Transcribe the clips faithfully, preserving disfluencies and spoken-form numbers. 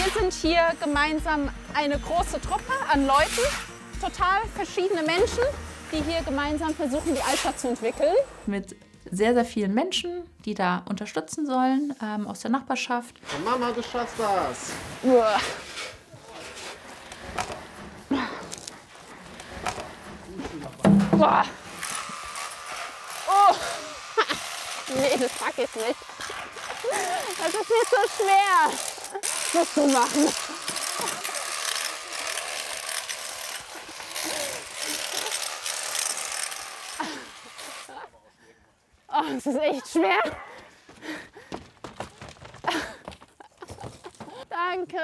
Wir sind hier gemeinsam eine große Truppe an Leuten, total verschiedene Menschen, die hier gemeinsam versuchen, die Altstadt zu entwickeln. Mit sehr, sehr vielen Menschen, die da unterstützen sollen, ähm, aus der Nachbarschaft. Oh Mama, du schaffst das! Uah. Boah. Oh. Nee, das pack ich nicht. Das ist nicht so schwer. Das musst du machen. Oh, das ist echt schwer. Danke.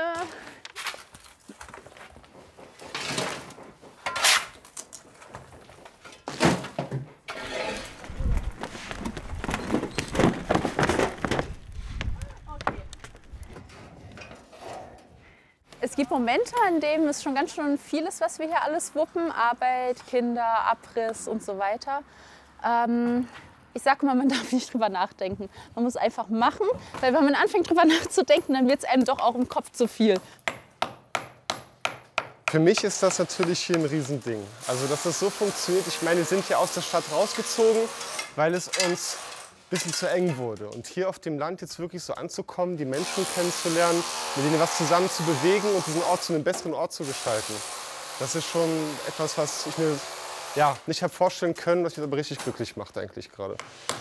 Es gibt Momente, in denen es schon ganz schön viel ist, was wir hier alles wuppen. Arbeit, Kinder, Abriss und so weiter. Ähm, ich sage immer, man darf nicht drüber nachdenken. Man muss einfach machen, weil wenn man anfängt drüber nachzudenken, dann wird es einem doch auch im Kopf zu viel. Für mich ist das natürlich hier ein Riesending. Also, dass das so funktioniert. Ich meine, wir sind hier aus der Stadt rausgezogen, weil es uns ein bisschen zu eng wurde. Und hier auf dem Land jetzt wirklich so anzukommen, die Menschen kennenzulernen, mit denen was zusammen zu bewegen und diesen Ort zu einem besseren Ort zu gestalten. Das ist schon etwas, was ich mir ja, nicht habe vorstellen können, was mich aber richtig glücklich macht eigentlich gerade.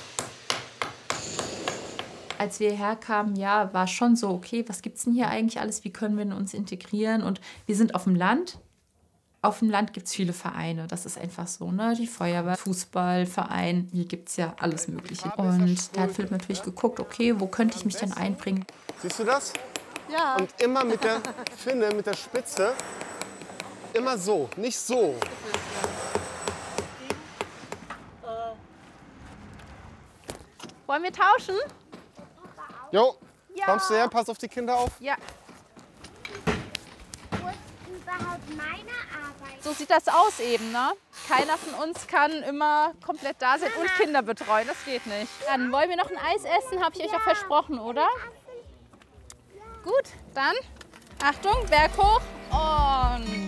Als wir hierher kamen, ja, war schon so, okay, was gibt's denn hier eigentlich alles? Wie können wir uns integrieren? Und wir sind auf dem Land. Auf dem Land gibt es viele Vereine, das ist einfach so, ne? Die Feuerwehr, Fußballverein, hier gibt es ja alles Mögliche. Und da hat Philipp natürlich geguckt, okay, wo könnte ich mich denn einbringen? Siehst du das? Ja. Und immer mit der Finne, mit der Spitze, immer so, nicht so. Wollen wir tauschen? Jo, Ja. kommst du her, pass auf die Kinder auf. Ja. Wo ist überhaupt meine Arbeit? So sieht das aus eben, ne? Keiner von uns kann immer komplett da sein und Kinder betreuen, das geht nicht. Dann wollen wir noch ein Eis essen, habe ich euch auch versprochen, oder? Gut, dann Achtung, Berg hoch und